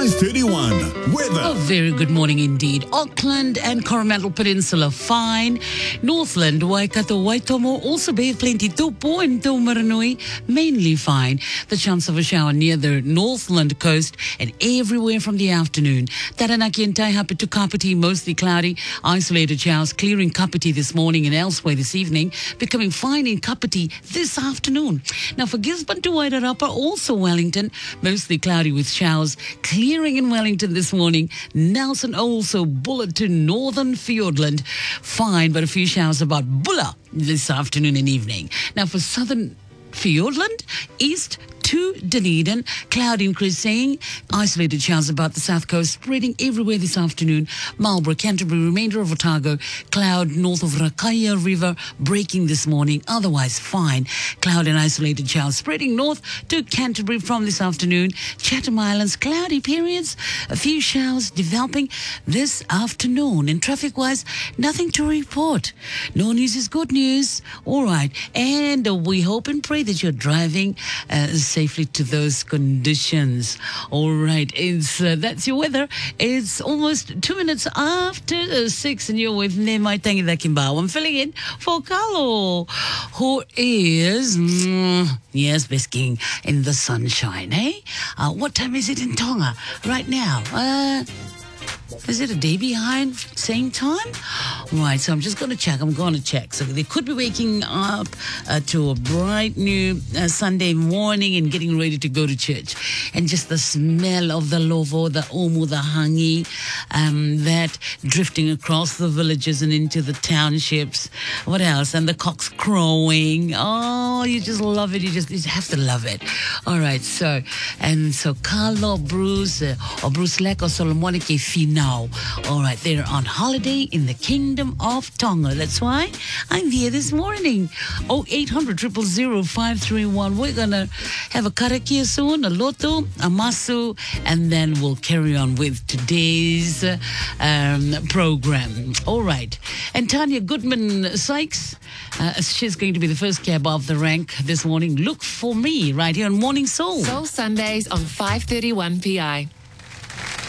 5:31. Weather. A very good morning indeed. Auckland and Coromandel Peninsula, fine. Northland, Waikato, Waitomo, also Bay of Plenty, Taupo and Taumaranui, mainly fine. The chance of a shower near the Northland coast and everywhere from the afternoon. Taranaki and Taihape to Kapiti, mostly cloudy. Isolated showers clearing Kapiti this morning and elsewhere this evening, becoming fine in Kapiti this afternoon. Now for Gisborne to Wairarapa, also Wellington, mostly cloudy with showers clearing in Wellington this morning. Nelson also Bulla to Northern Fiordland, fine, but a few showers about Bulla this afternoon and evening. Now for Southern Fiordland, east to Dunedin, cloud increasing, isolated showers about the south coast, spreading everywhere this afternoon. Marlborough, Canterbury, remainder of Otago, cloud north of Rakaia River, breaking this morning, otherwise fine. Cloud and isolated showers spreading north to Canterbury from this afternoon. Chatham Islands, cloudy periods, a few showers developing this afternoon. And traffic-wise, nothing to report. No news is good news. All right, and we hope and pray that you're driving safely to those conditions. All right, that's your weather. It's almost 2 minutes after 6 and you're with me, my Tangida Kimbao. I'm filling in for Carlo, who is, basking in the sunshine, eh? What time is it in Tonga right now? Is it a day behind same time? Right, so I'm just going to check. So they could be waking up to a bright new Sunday morning and getting ready to go to church. And just the smell of the lovo, the omu, the hangi, that drifting across the villages and into the townships. What else? And the cocks crowing. Oh, you just love it. You just have to love it. All right, so Carlo, Bruce, or Bruce Leck or Solomonike Finau. All right, they're on holiday in the Kingdom of Tonga. That's why I'm here this morning. 0800 000 531. We're going to have a karakia soon, a loto, a masu, and then we'll carry on with today's program. All right. And Tanya Goodman-Sykes, she's going to be the first cab off the rank this morning. Look for me right here on Morning Soul. Soul Sundays on 531 PI.